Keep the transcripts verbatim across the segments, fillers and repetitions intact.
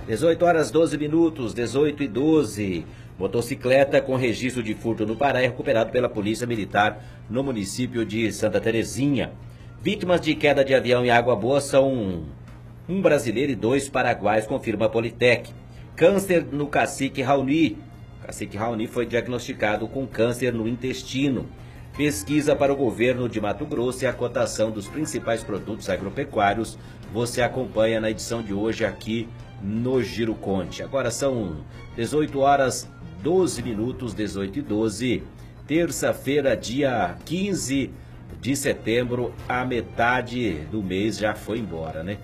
dezoito horas doze minutos, dezoito e doze. Motocicleta com registro de furto no Pará é recuperado pela Polícia Militar no município de Santa Terezinha. Vítimas de queda de avião em Água Boa são um brasileiro e dois paraguaios, confirma a Politec. Câncer no cacique Raoni. O cacique Raoni foi diagnosticado com câncer no intestino. Pesquisa para o governo de Mato Grosso e a cotação dos principais produtos agropecuários. Você acompanha na edição de hoje aqui no Giro Conte. Agora são dezoito horas doze minutos, dezoito e doze. Terça-feira, dia quinze de setembro, a metade do mês já foi embora, né?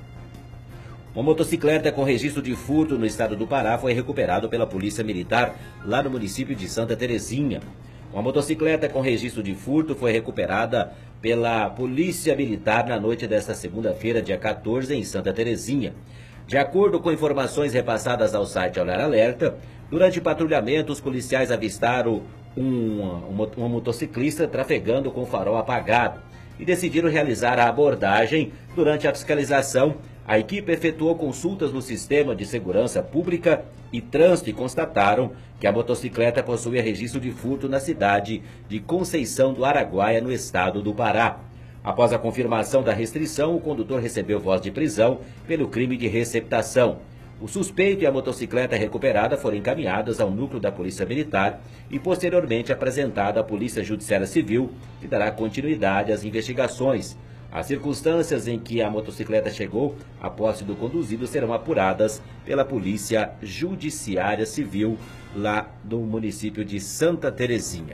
Uma motocicleta com registro de furto no estado do Pará foi recuperado pela Polícia Militar lá no município de Santa Terezinha. Uma motocicleta com registro de furto foi recuperada pela Polícia Militar na noite desta segunda-feira, dia quatorze, em Santa Terezinha. De acordo com informações repassadas ao site Olhar Alerta, durante patrulhamento, os policiais avistaram um, uma, uma motociclista trafegando com farol apagado e decidiram realizar a abordagem. Durante a fiscalização, a equipe efetuou consultas no Sistema de Segurança Pública e Trânsito e constataram que a motocicleta possuía registro de furto na cidade de Conceição do Araguaia, no estado do Pará. Após a confirmação da restrição, o condutor recebeu voz de prisão pelo crime de receptação. O suspeito e a motocicleta recuperada foram encaminhadas ao núcleo da Polícia Militar e posteriormente apresentada à Polícia Judiciária Civil, que dará continuidade às investigações. As circunstâncias em que a motocicleta chegou à posse do conduzido serão apuradas pela Polícia Judiciária Civil lá do município de Santa Terezinha.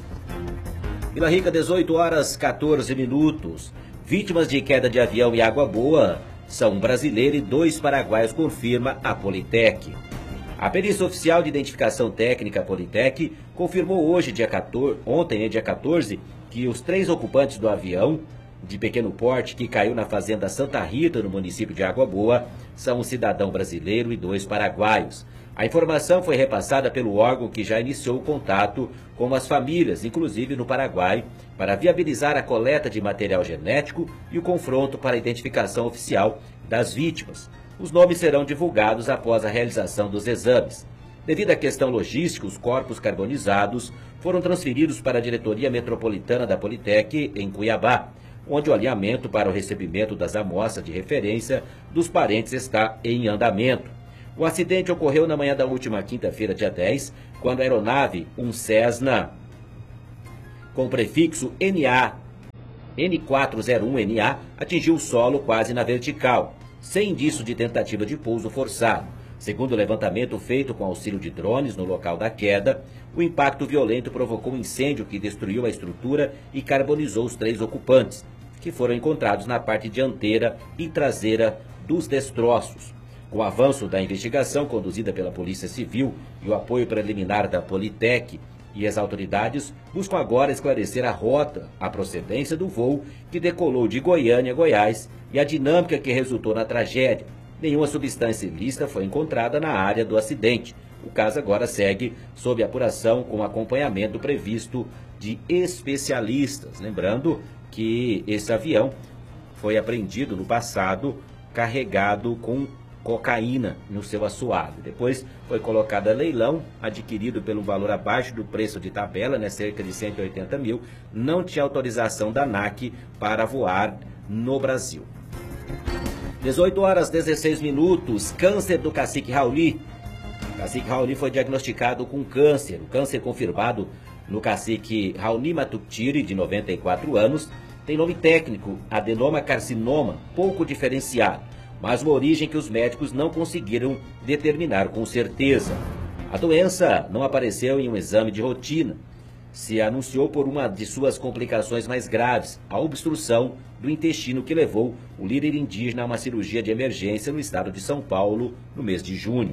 Vila Rica, dezoito horas quatorze minutos. Vítimas de queda de avião em Água Boa são um brasileiro e dois paraguaios, confirma a Politec. A perícia oficial de identificação técnica Politec confirmou hoje, dia quatorze, ontem, dia quatorze, que os três ocupantes do avião de pequeno porte que caiu na fazenda Santa Rita, no município de Água Boa, são um cidadão brasileiro e dois paraguaios. A informação foi repassada pelo órgão, que já iniciou o contato com as famílias, inclusive no Paraguai, para viabilizar a coleta de material genético e o confronto para a identificação oficial das vítimas. Os nomes serão divulgados após a realização dos exames. Devido à questão logística, os corpos carbonizados foram transferidos para a Diretoria Metropolitana da Politec, em Cuiabá, onde o alinhamento para o recebimento das amostras de referência dos parentes está em andamento. O acidente ocorreu na manhã da última quinta-feira, dia dez, quando a aeronave, um Cessna com prefixo N A, N quatrocentos e um N A, atingiu o solo quase na vertical, sem indício de tentativa de pouso forçado. Segundo o levantamento feito com auxílio de drones no local da queda, o impacto violento provocou um incêndio que destruiu a estrutura e carbonizou os três ocupantes, que foram encontrados na parte dianteira e traseira dos destroços. Com o avanço da investigação conduzida pela Polícia Civil e o apoio preliminar da Politec, e as autoridades buscam agora esclarecer a rota, a procedência do voo que decolou de Goiânia a Goiás e a dinâmica que resultou na tragédia. Nenhuma substância ilícita foi encontrada na área do acidente. O caso agora segue sob apuração com acompanhamento previsto de especialistas. Lembrando que esse avião foi apreendido no passado carregado com cocaína no seu assoalho. Depois foi colocado a leilão, adquirido pelo valor abaixo do preço de tabela, né, cerca de cento e oitenta mil. Não tinha autorização da ANAC para voar no Brasil. dezoito horas dezesseis minutos. Câncer do cacique Raoni. O cacique Raoni foi diagnosticado com câncer. O câncer confirmado no cacique Raoni Matuctiri, de noventa e quatro anos, tem nome técnico, adenoma carcinoma, pouco diferenciado, mas uma origem que os médicos não conseguiram determinar com certeza. A doença não apareceu em um exame de rotina. Se anunciou por uma de suas complicações mais graves, a obstrução do intestino, que levou o líder indígena a uma cirurgia de emergência no estado de São Paulo no mês de junho.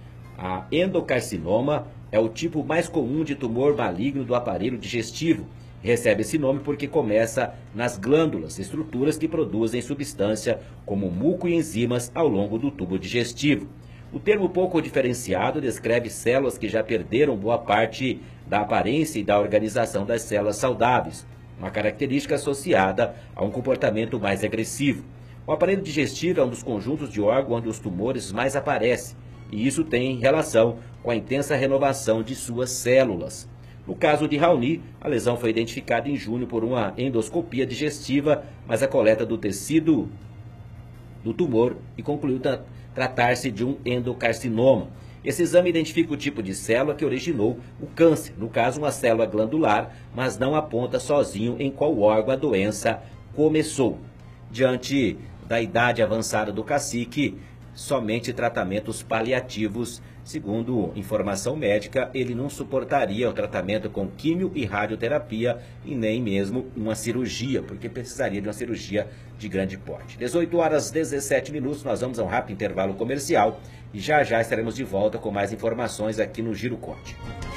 A endocarcinoma é o tipo mais comum de tumor maligno do aparelho digestivo. Recebe esse nome porque começa nas glândulas, estruturas que produzem substância como muco e enzimas ao longo do tubo digestivo. O termo pouco diferenciado descreve células que já perderam boa parte da aparência e da organização das células saudáveis, uma característica associada a um comportamento mais agressivo. O aparelho digestivo é um dos conjuntos de órgãos onde os tumores mais aparecem, e isso tem relação com a intensa renovação de suas células. No caso de Raoni, a lesão foi identificada em junho por uma endoscopia digestiva, mas a coleta do tecido do tumor e concluiu tra tratar-se de um endocarcinoma. Esse exame identifica o tipo de célula que originou o câncer, no caso uma célula glandular, mas não aponta sozinho em qual órgão a doença começou. Diante da idade avançada do cacique, somente tratamentos paliativos. Segundo informação médica, ele não suportaria o tratamento com químio e radioterapia e nem mesmo uma cirurgia, porque precisaria de uma cirurgia de grande porte. dezoito horas e dezessete minutos, nós vamos a um rápido intervalo comercial e já já estaremos de volta com mais informações aqui no Giro Corte.